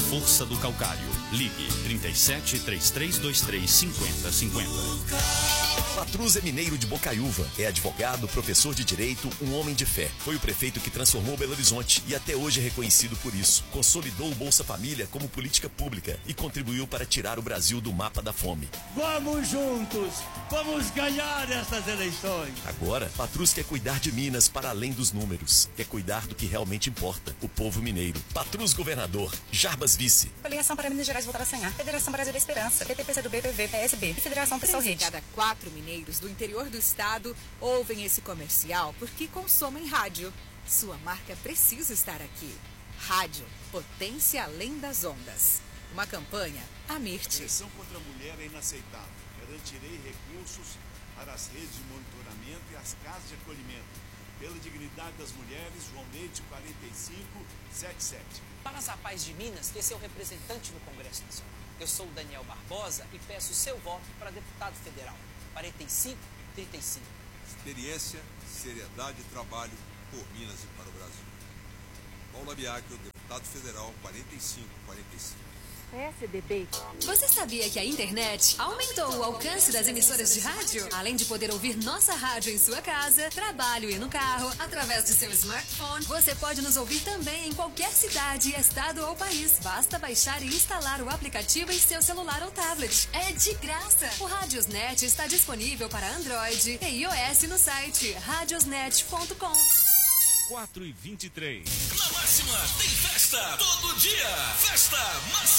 força do calcário. Ligue 37 3323 5050. Patrus é mineiro de Bocaiúva. É advogado, professor de direito, um homem de fé. Foi o prefeito que transformou Belo Horizonte e até hoje é reconhecido por isso. Consolidou o Bolsa Família como política pública e contribuiu para tirar o Brasil do mapa da fome. Vamos juntos! Vamos ganhar estas eleições! Agora, Patrus quer cuidar de Minas para além dos números. Quer cuidar do que realmente importa, o povo mineiro. Patrus governador, Jarbas vice. Coligação para Minas Gerais voltar a sonhar. Federação Brasil da Esperança. PT, PCdoB, PV, PSB. E Federação Pessoal Rede. Cada 4 mineiros do interior do estado ouvem esse comercial porque consomem rádio. Sua marca precisa estar aqui. Rádio, potência além das ondas. Uma campanha Amirte. A pressão contra a mulher é inaceitável. Garantirei recursos para as redes de monitoramento e as casas de acolhimento. Pela dignidade das mulheres, João Leite, 4577. Para as Rapazes de Minas, ter seu representante no Congresso Nacional. Eu sou o Daniel Barbosa e peço seu voto para deputado federal. 4535. Experiência, seriedade e trabalho por Minas e para o Brasil. Paula Biacchio, deputado federal, 4545. PSDB. Você sabia que a internet aumentou o alcance das emissoras de rádio? Além de poder ouvir nossa rádio em sua casa, trabalho e no carro, através de seu smartphone, você pode nos ouvir também em qualquer cidade, estado ou país. Basta baixar e instalar o aplicativo em seu celular ou tablet. É de graça! O Radiosnet está disponível para Android e iOS no site radiosnet.com. 4h23. Na Máxima tem festa todo dia. Festa Máxima.